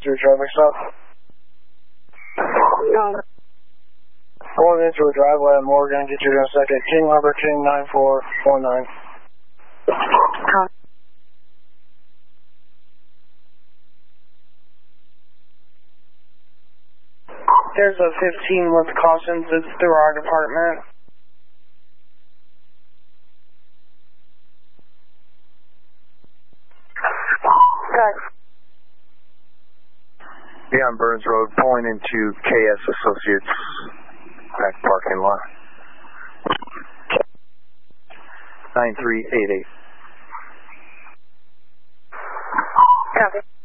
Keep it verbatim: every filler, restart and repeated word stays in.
into a traffic stop. No. Pulling into a driveway at Morgan, get you in a second. King number King nine four four nine. Huh. There's a fifteen with cautions. It's through our department. Okay. Yeah, on Burns Road, pulling into K S Associates back parking lot. nine three eight eight. Copy.